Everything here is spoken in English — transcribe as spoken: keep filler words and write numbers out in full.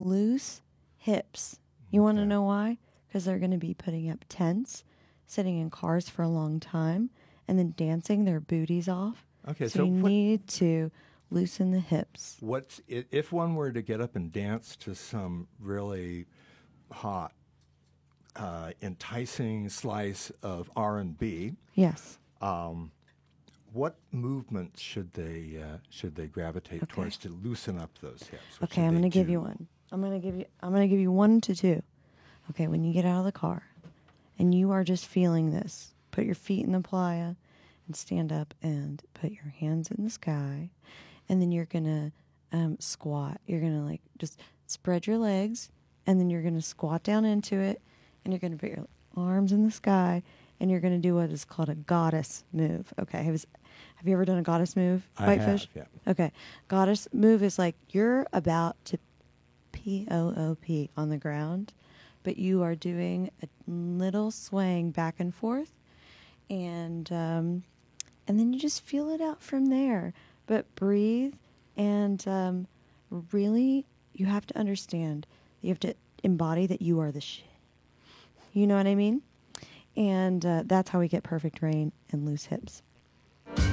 loose hips. You want to Okay. know why? Because they're going to be putting up tents, sitting in cars for a long time, and then dancing their booties off. Okay, So, so you what- need to loosen the hips. What's i- if one were to get up and dance to some really hot, uh, enticing slice of R and B? Yes. What movements should they uh, should they gravitate Okay. towards to loosen up those hips? What Okay, should I'm they going to give do? you one. I'm going to give you I'm going to give you one to two. Okay, when you get out of the car and you are just feeling this, put your feet in the playa and stand up and put your hands in the sky, and then you're going to um, squat. You're going to like just spread your legs, and then you're going to squat down into it, and you're going to put your arms in the sky, and you're going to do what is called a goddess move. Okay, have, have you ever done a goddess move, I Whitefish? have, yeah. Okay, goddess move is like you're about to P O O P on the ground, but you are doing a little swaying back and forth, and um, and then you just feel it out from there. But breathe, and um, really, you have to understand. You have to embody that you are the shit. You know what I mean? And uh, that's how we get perfect rain and loose hips.